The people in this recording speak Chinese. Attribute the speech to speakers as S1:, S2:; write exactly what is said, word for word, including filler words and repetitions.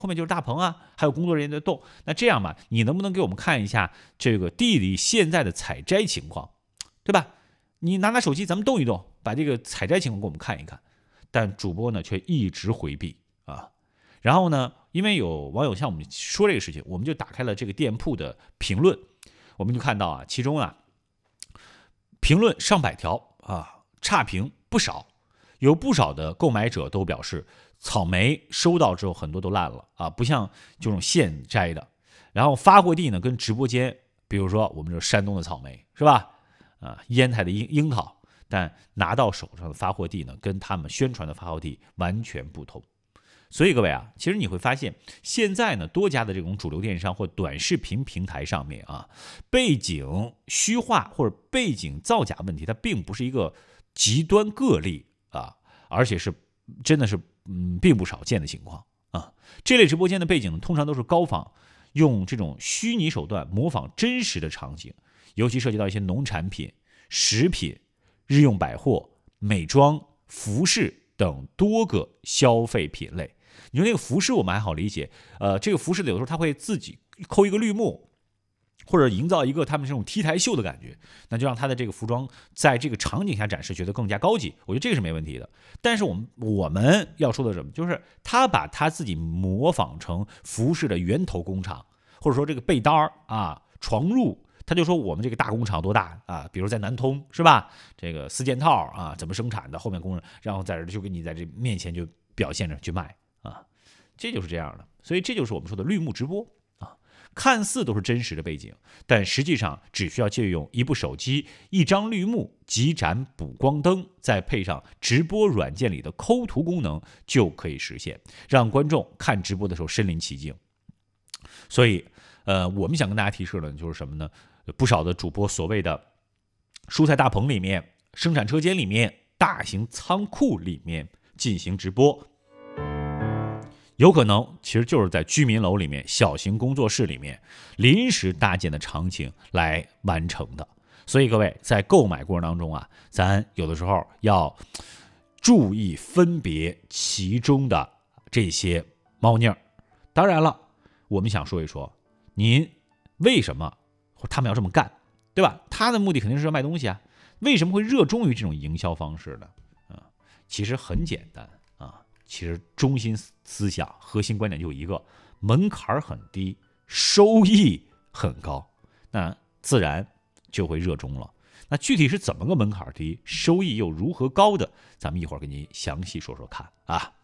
S1: 后面就是大棚啊，还有工作人员在动。那这样吧，你能不能给我们看一下这个地里现在的采摘情况，对吧？你拿拿手机，咱们动一动，把这个采摘情况给我们看一看。但主播呢却一直回避啊。然后呢，因为有网友向我们说这个事情，我们就打开了这个店铺的评论，我们就看到啊，其中啊评论上百条啊，差评不少。有不少的购买者都表示，草莓收到之后很多都烂了啊，不像这种现摘的。然后发货地呢跟直播间，比如说我们这山东的草莓是吧？啊，烟台的樱樱桃，但拿到手上的发货地呢，跟他们宣传的发货地完全不同。所以各位啊，其实你会发现，现在呢多家的这种主流电商或短视频平台上面啊，背景虚化或者背景造假问题，它并不是一个极端个例啊，而且是真的是嗯并不少见的情况啊。这类直播间的背景呢，通常都是高仿，用这种虚拟手段模仿真实的场景，尤其涉及到一些农产品、食品、日用百货、美妆、服饰等多个消费品类。你说那个服饰我们还好理解，呃，这个服饰的有时候它会自己抠一个绿幕，或者营造一个他们这种 T 台秀的感觉，那就让他的这个服装在这个场景下展示，觉得更加高级。我觉得这个是没问题的。但是我们我们要说的是什么？就是他把他自己模仿成服饰的源头工厂，或者说这个被单啊、床褥，他就说我们这个大工厂多大啊？比如在南通是吧？这个四件套啊，怎么生产的？后面工人，然后在这就给你在这面前就表现着去卖啊，这就是这样的。所以这就是我们说的绿幕直播。看似都是真实的背景，但实际上只需要借用一部手机、一张绿幕、几盏补光灯，再配上直播软件里的抠图功能，就可以实现，让观众看直播的时候身临其境。所以，呃，我们想跟大家提示的就是什么呢？不少的主播所谓的蔬菜大棚里面、生产车间里面、大型仓库里面进行直播。有可能其实就是在居民楼里面、小型工作室里面临时搭建的场景来完成的。所以各位在购买过程当中啊，咱有的时候要注意分别其中的这些猫腻儿。当然了，我们想说一说，您为什么他们要这么干，对吧？他的目的肯定是要卖东西啊，为什么会热衷于这种营销方式呢？啊，其实很简单。其实中心思想、核心观点就一个：门槛很低，收益很高，那自然就会热衷了。那具体是怎么个门槛低，收益又如何高的？咱们一会儿给您详细说说看啊。